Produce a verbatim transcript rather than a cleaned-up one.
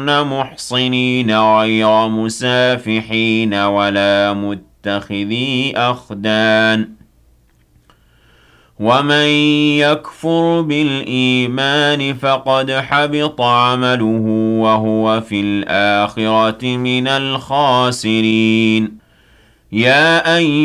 غيرن محصنين غير مسافحين ولا متخذي أخدان ومن يكفر بالإيمان فقد حبط عمله وهو في الآخرة من الخاسرين يا أيها